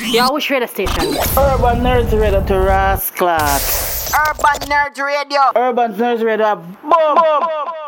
Yeah, which radio station? Urban Nerds Radio to Rasclat. Urban Nerd Radio. Urban Nerds Radio. Boom!